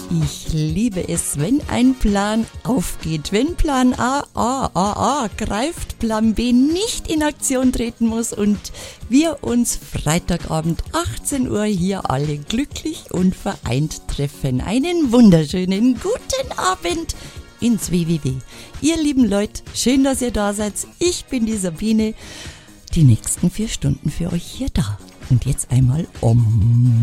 ich liebe es, wenn ein Plan aufgeht, wenn Plan A greift, Plan B nicht in Aktion treten muss und wir uns Freitagabend 18 Uhr hier alle glücklich und vereint treffen. Einen wunderschönen guten Abend ins WWW. Ihr lieben Leute, schön, dass ihr da seid. Ich bin die Sabine. Die nächsten 4 Stunden für euch hier da. Und jetzt einmal